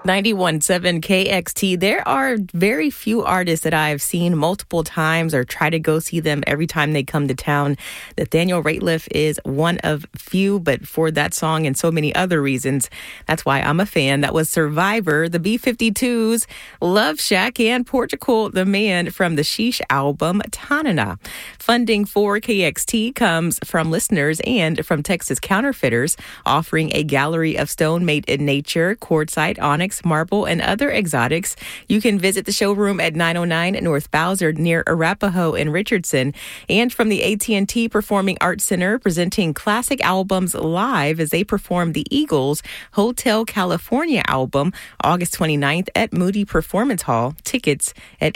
91.7 KXT. There are very few artists that I've seen multiple times or try to go see them every time they come to town. Nathaniel Rateliff is one of few, but for that song and so many other reasons, that's why I'm a fan. That was Survivor, the B-52s, Love Shack, and Portugal the Man from the Sheesh album, Tanana. Funding for KXT comes from listeners and from Texas Counterfeiters, offering a gallery of stone made in nature, quartzite, onyx, marble, and other exotics. You can visit the showroom at 909 North Bowser near Arapahoe and Richardson. And from the AT&T Performing Arts Center, presenting classic albums live as they perform the Eagles' Hotel California album August 29th at Moody Performance Hall. Tickets at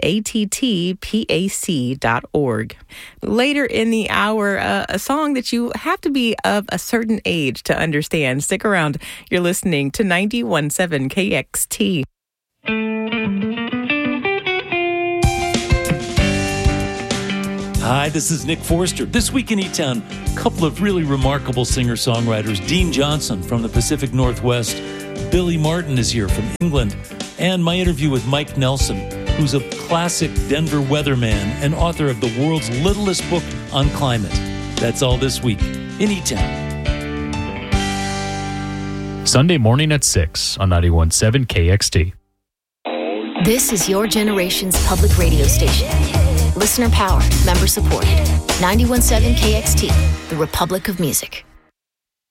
attpac.org. Later in the hour, a song that you have to be of a certain age to understand. Stick around. You're listening to 91.7 KXT. Hi, this is Nick Forster. This week in E-Town, a couple of really remarkable singer-songwriters. Dean Johnson from the Pacific Northwest. Billy Martin is here from England. And my interview with Mike Nelson, who's a classic Denver weatherman and author of the world's littlest book on climate. That's all this week in E-Town. Sunday morning at 6 on 91.7 KXT. This is your generation's public radio station. Listener powered, member supported. 91.7 KXT, the Republic of Music.